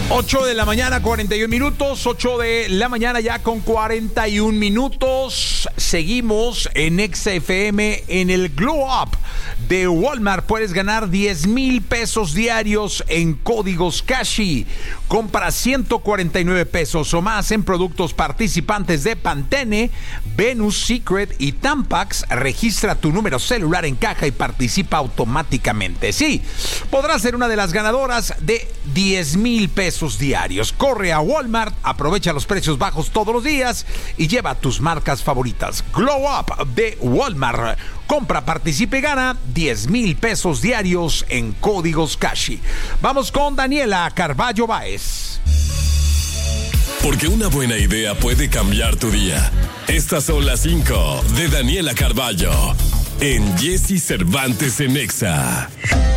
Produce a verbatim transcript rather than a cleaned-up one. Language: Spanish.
ocho de la mañana, cuarenta y un minutos. ocho de la mañana ya con cuarenta y un minutos. Seguimos en Exa F M en el Glow Up de Walmart. Puedes ganar diez mil pesos diarios en códigos Cashi. Compra ciento cuarenta y nueve pesos o más en productos participantes de Pantene, Venus, Secret y Tampax. Registra tu número celular en caja y participa automáticamente. Sí, podrás ser una de las ganadoras de diez mil pesos diarios. Corre a Walmart, aprovecha los precios bajos todos los días y lleva tus marcas favoritas. Glow Up de Walmart. Compra, participe y gana diez mil pesos diarios en códigos Cashi. Vamos con Daniela Carballo Báez. Porque una buena idea puede cambiar tu día. Estas son las cinco de Daniela Carballo en Jessy Cervantes en Exa.